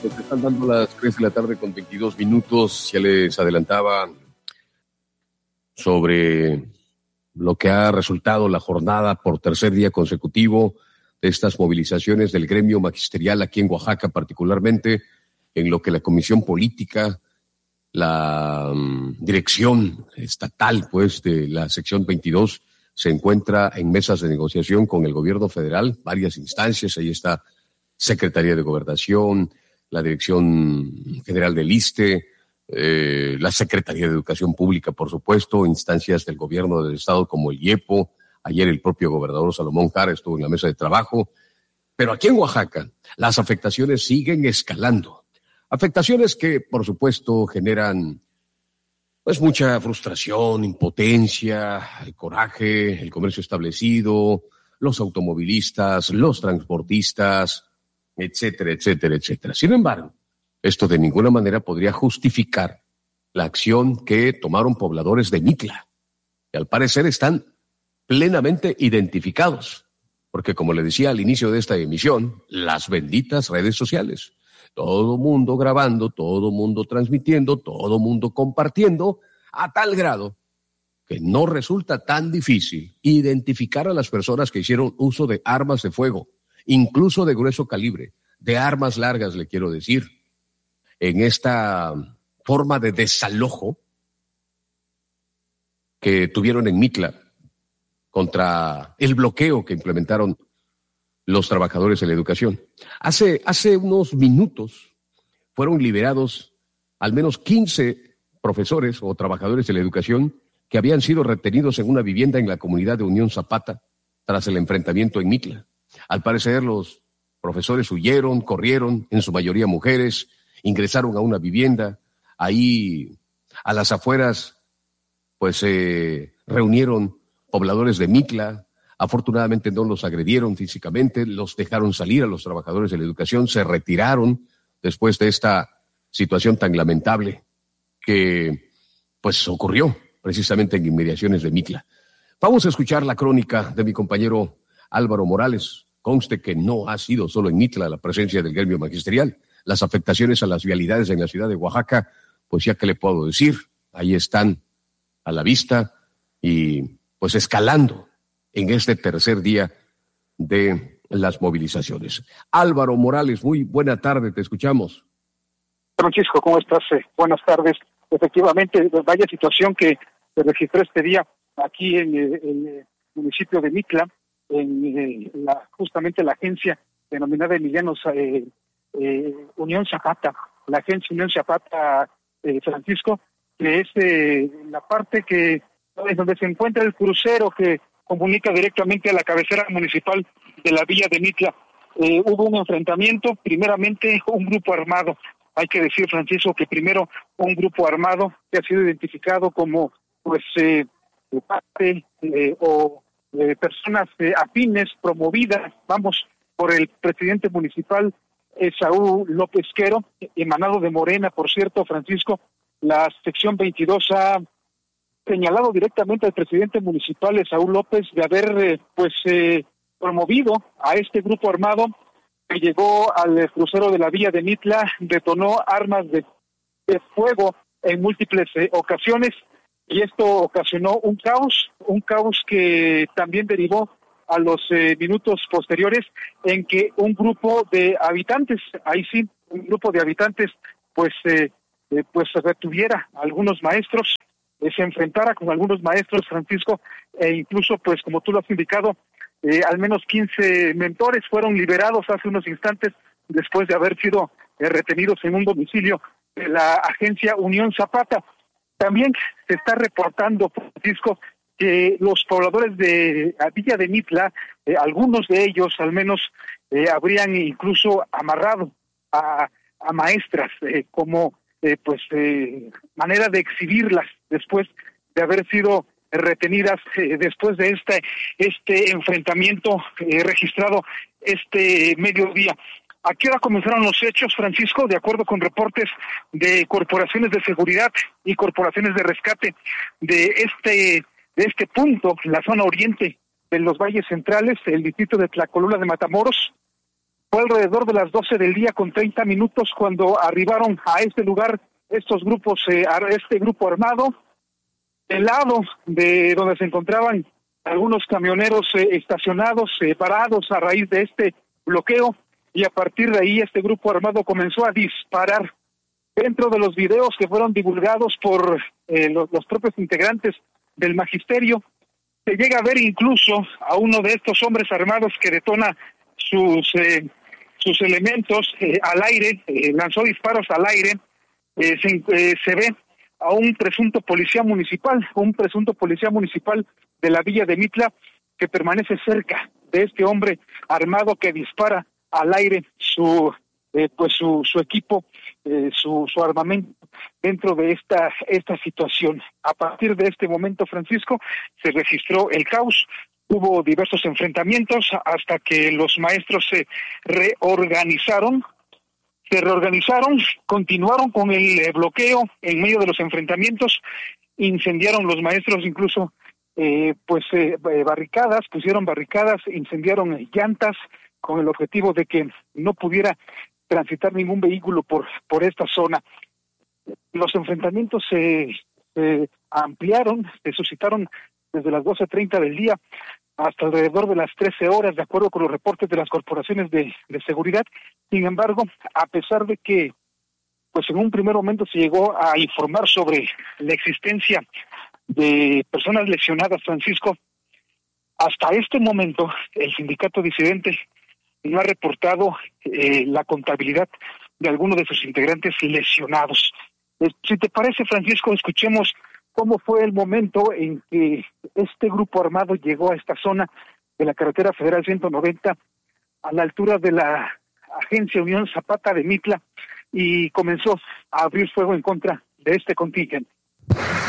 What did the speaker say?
Pues están dando las 3 de la tarde con 22 minutos. Ya les adelantaba sobre lo que ha resultado la jornada por tercer día consecutivo de estas movilizaciones del gremio magisterial aquí en Oaxaca, particularmente en lo que la Comisión Política, la dirección estatal, pues, de la sección 22, se encuentra en mesas de negociación con el gobierno federal, varias instancias. Ahí está Secretaría de Gobernación, la Dirección General del ISSSTE, la Secretaría de Educación Pública, por supuesto, instancias del gobierno del estado como el IEPO. Ayer el propio gobernador Salomón Jara estuvo en la mesa de trabajo. Pero aquí en Oaxaca las afectaciones siguen escalando. Afectaciones que, por supuesto, generan pues mucha frustración, impotencia, el coraje, el comercio establecido, los automovilistas, los transportistas, etcétera, etcétera, etcétera. Sin embargo, esto de ninguna manera podría justificar la acción que tomaron pobladores de Mitla, que al parecer están plenamente identificados, porque como le decía al inicio de esta emisión, las benditas redes sociales, todo mundo grabando, todo mundo transmitiendo, todo mundo compartiendo, a tal grado que no resulta tan difícil identificar a las personas que hicieron uso de armas de fuego, incluso de grueso calibre, de armas largas, le quiero decir, en esta forma de desalojo que tuvieron en Mitla contra el bloqueo que implementaron los trabajadores de la educación. Hace unos minutos fueron liberados al menos 15 profesores o trabajadores de la educación que habían sido retenidos en una vivienda en la comunidad de Unión Zapata tras el enfrentamiento en Mitla. Al parecer los profesores huyeron, corrieron, en su mayoría mujeres, ingresaron a una vivienda. Ahí a las afueras pues se reunieron pobladores de Mitla. Afortunadamente no los agredieron físicamente, los dejaron salir a los trabajadores de la educación, se retiraron después de esta situación tan lamentable que pues ocurrió precisamente en inmediaciones de Mitla. Vamos a escuchar la crónica de mi compañero Álvaro Morales. Conste que no ha sido solo en Mitla la presencia del gremio magisterial. Las afectaciones a las vialidades en la ciudad de Oaxaca, pues ya que le puedo decir, ahí están a la vista y pues escalando en este tercer día de las movilizaciones. Álvaro Morales, muy buena tarde, te escuchamos. Francisco, ¿cómo estás? Buenas tardes. Efectivamente, vaya situación que se registró este día aquí en el municipio de Mitla, en justamente la agencia denominada Emiliano Unión Zapata, la agencia Unión Zapata, Francisco, que es la parte que es donde se encuentra el crucero que comunica directamente a la cabecera municipal de la villa de Mitla. Hubo un enfrentamiento, primeramente un grupo armado. Hay que decir, Francisco, que primero un grupo armado que ha sido identificado como pues parte o personas afines, promovidas, por el presidente municipal Saúl López Quero, emanado de Morena, por cierto, Francisco. La sección 22 ha señalado directamente al presidente municipal Saúl López de haber promovido a este grupo armado que llegó al crucero de la villa de Mitla, detonó armas de fuego en múltiples ocasiones, y esto ocasionó un caos que también derivó a los minutos posteriores en que un grupo de habitantes, pues retuviera a algunos maestros, se enfrentara con algunos maestros, Francisco, e incluso, pues como tú lo has indicado, al menos 15 mentores fueron liberados hace unos instantes después de haber sido retenidos en un domicilio de la agencia Unión Zapata. También se está reportando, Francisco, que los pobladores de Villa de Mitla, algunos de ellos al menos, habrían incluso amarrado a maestras como manera de exhibirlas después de haber sido retenidas después de este enfrentamiento registrado este mediodía. ¿A qué hora comenzaron los hechos, Francisco? De acuerdo con reportes de corporaciones de seguridad y corporaciones de rescate de este punto, la zona oriente de los valles centrales, el distrito de Tlacolula de Matamoros, Fue alrededor de las 12 del día con 30 minutos cuando arribaron a este lugar estos grupos, este grupo armado, del lado de donde se encontraban algunos camioneros estacionados, parados a raíz de este bloqueo, y a partir de ahí este grupo armado comenzó a disparar. Dentro de los videos que fueron divulgados por los propios integrantes del magisterio, se llega a ver incluso a uno de estos hombres armados que detona sus elementos al aire, lanzó disparos al aire. Se ve a un presunto policía municipal de la villa de Mitla, que permanece cerca de este hombre armado que dispara al aire su equipo, su armamento dentro de esta situación. A partir de este momento, Francisco, se registró el caos. Hubo diversos enfrentamientos hasta que los maestros se reorganizaron, continuaron con el bloqueo en medio de los enfrentamientos, incendiaron los maestros incluso barricadas, pusieron barricadas, incendiaron llantas con el objetivo de que no pudiera transitar ningún vehículo por esta zona. Los enfrentamientos se ampliaron, se suscitaron desde las 12:30 del día hasta alrededor de las 13 horas, de acuerdo con los reportes de las corporaciones de seguridad. Sin embargo, a pesar de que en un primer momento se llegó a informar sobre la existencia de personas lesionadas, Francisco, hasta este momento el sindicato disidente no ha reportado la contabilidad de alguno de sus integrantes lesionados. Si te parece, Francisco, escuchemos cómo fue el momento en que este grupo armado llegó a esta zona de la carretera federal 190, a la altura de la agencia Unión Zapata de Mitla, y comenzó a abrir fuego en contra de este contingente.